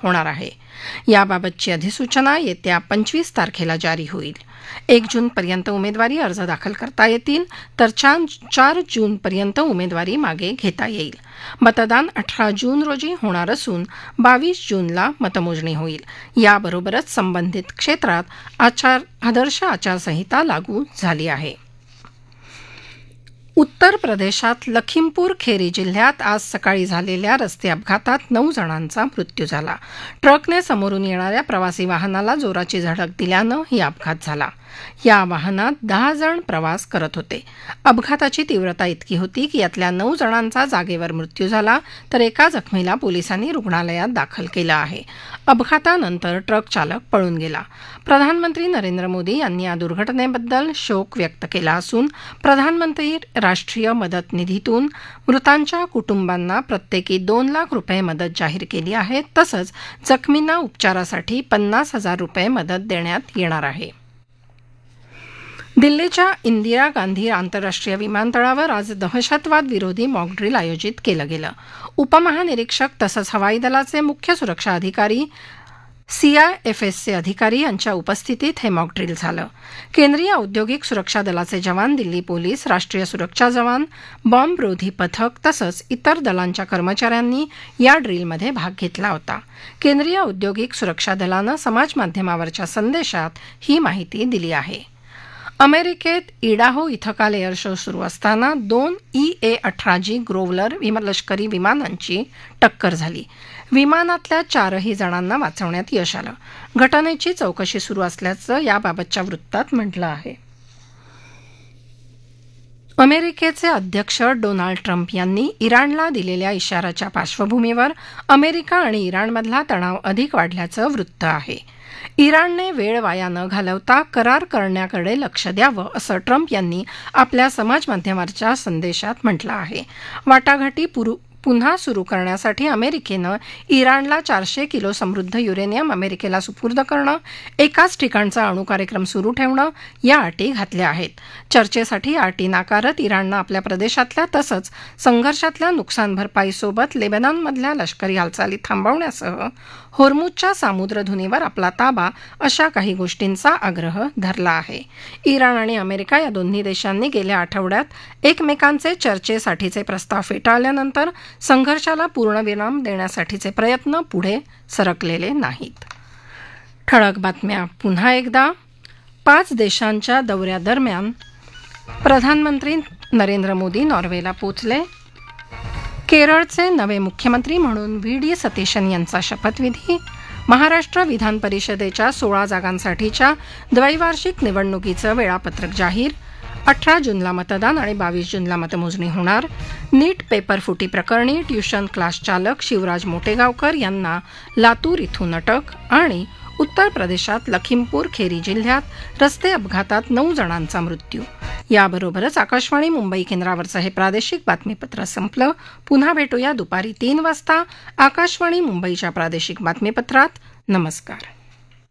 होणार आहे. याबाबतची अधिसूचना येत्या 25 तारखेला जारी होईल. 1 जूनपर्यंत उमेदवारी अर्ज दाखल करता येतील तर 4 जूनपर्यंत उमेदवारी मागे घेता येईल. मतदान 18 जून रोजी होणार असून 22 जूनला मतमोजणी होईल. याबरोबरच संबंधित क्षेत्रात आदर्श आचारसंहिता लागू झाली आहे. उत्तर प्रदेशात लखीमपूर खेरी जिल्ह्यात आज सकाळी झालेल्या रस्ते अपघातात 9 जणांचा मृत्यू झाला. ट्रकने समोरून येणाऱ्या प्रवासी वाहनाला जोराची धडक दिल्यानं ही अपघात झाला. या वाहनात 10 जण प्रवास करत होते. अपघाताची तीव्रता इतकी होती की यातल्या 9 जणांचा जागेवर मृत्यू झाला तर एका जखमीला पोलिसांनी रुग्णालयात दाखल केलं आहे. अपघातानंतर ट्रक चालक पळून गेला. प्रधानमंत्री नरेंद्र मोदी यांनी या दुर्घटनेबद्दल शोक व्यक्त केला असून प्रधानमंत्री राष्ट्रीय मदत निधीतून मृतांच्या कुटुंबांना प्रत्येकी 2 लाख रुपये मदत जाहीर केली आहे. तसंच जखमींना उपचारासाठी 50,000 रुपये मदत देण्यात येणार आहे. दिल्लीच्या इंदिरा गांधी आंतरराष्ट्रीय विमानतळावर आज दहशतवाद विरोधी मॉकड्रिल आयोजित केलं गेलं. उपमहानिरीक्षक तसंच हवाई दलाचे मुख्य सुरक्षा अधिकारी CIFSचे अधिकारी यांच्या उपस्थितीत हे मॉकड्रिल झालं. केंद्रीय औद्योगिक सुरक्षा दलाचे जवान, दिल्ली पोलीस, राष्ट्रीय सुरक्षा जवान, बॉम्बरोधी पथक तसंच इतर दलांच्या कर्मचाऱ्यांनी या ड्रिलमध्ये भाग घेतला होता. केंद्रीय औद्योगिक सुरक्षा दलानं समाजमाध्यमावरच्या संदेशात ही माहिती दिली आहे. अमेरिकेत इडाहो इथं काल एअर शो सुरू असताना 2 EA-18G ग्रोव्हलर लष्करी विमानांची टक्कर झाली. विमानातल्या 4ही जणांना वाचवण्यात यश आलं. घटनेची चौकशी सुरू असल्याचं याबाबतच्या वृत्तात म्हटलं आहे. अमेरिकेचे अध्यक्ष डोनाल्ड ट्रम्प यांनी इराणला दिलेल्या इशाऱ्याच्या पार्श्वभूमीवर अमेरिका आणि इराणमधला तणाव अधिक वाढल्याचं वृत्त आहे. इराणने वेळ वाया न घालवता करार करण्याकडे लक्ष द्यावं असं ट्रम्प यांनी आपल्या समाजमाध्यमाच्या संदेशात म्हटलं आहे. वाटाघाटी पुन्हा सुरू करण्यासाठी अमेरिकेनं इराणला 400 किलो समृद्ध युरेनियम अमेरिकेला सुपूर्द करणं, एकाच ठिकाणचा अणुकार्यक्रम सुरू ठेवणं या अटी घातल्या आहेत. चर्चेसाठी या अटी नाकारत इराणनं आपल्या प्रदेशातल्या तसंच संघर्षातल्या नुकसान भरपाईसोबत लेबनॉनमधल्या लष्करी हालचाली थांबवण्यासह होर्मुजच्या सामुद्रधुनीवर आपला ताबा अशा काही गोष्टींचा आग्रह धरला आहे. इराण आणि अमेरिका या दोन्ही देशांनी गेल्या आठवड्यात एकमेकांचे चर्चेसाठीचे प्रस्ताव फेटाळल्यानंतर संघर्षाला पूर्णविराम देण्यासाठीचे प्रयत्न पुढे सरकलेले नाहीत. ठळक बातम्या पुन्हा एकदा. 5 देशांच्या दौऱ्यादरम्यान प्रधानमंत्री नरेंद्र मोदी नॉर्वेला पोचले. केरळचे नवे मुख्यमंत्री म्हणून VD सतीशन यांचा शपथविधी. महाराष्ट्र विधान परिषदेच्या 16 जागांसाठीच्या द्वैवार्षिक निवडणुकीचं वेळापत्रक जाहीर. 18 जूनला मतदान आणि 22 जूनला मतमोजणी होणार. नीट पेपर फुटी प्रकरणी ट्युशन क्लास चालक शिवराज मोटेगावकर यांना लातूर इथून अटक. आणि उत्तर प्रदेशात लखीमपूर खेरी जिल्ह्यात रस्ते अपघातात 9 जणांचा मृत्यू. याबरोबरच आकाशवाणी मुंबई केंद्रावरचं हे प्रादेशिक बातमीपत्र संपलं. पुन्हा भेटूया दुपारी 3 वाजता आकाशवाणी मुंबईच्या प्रादेशिक बातमीपत्रात. नमस्कार.